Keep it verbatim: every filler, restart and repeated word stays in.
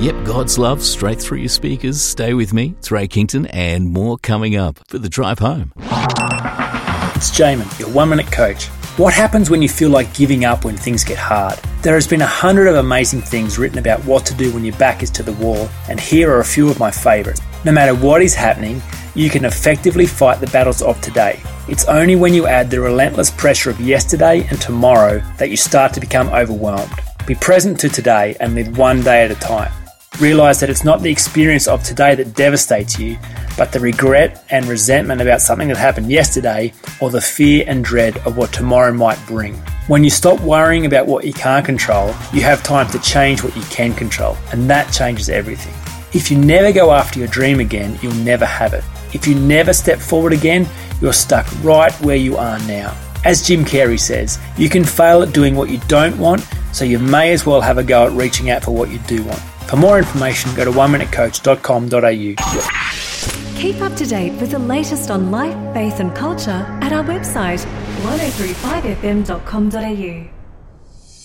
Yep, God's love straight through your speakers. Stay with me. It's Ray Kington and more coming up for the drive home. It's Jamin, your one-minute coach. What happens when you feel like giving up when things get hard? There has been a hundred of amazing things written about what to do when your back is to the wall, and here are a few of my favourites. No matter what is happening, you can effectively fight the battles of today. It's only when you add the relentless pressure of yesterday and tomorrow that you start to become overwhelmed. Be present to today and live one day at a time. Realise that it's not the experience of today that devastates you, but the regret and resentment about something that happened yesterday, or the fear and dread of what tomorrow might bring. When you stop worrying about what you can't control, you have time to change what you can control, and that changes everything. If you never go after your dream again, you'll never have it. If you never step forward again, you're stuck right where you are now. As Jim Carrey says, you can fail at doing what you don't want, so you may as well have a go at reaching out for what you do want. For more information, go to one minute coach dot com dot a u. Keep up to date with the latest on life, faith and culture at our website one oh three five f m dot com dot a u.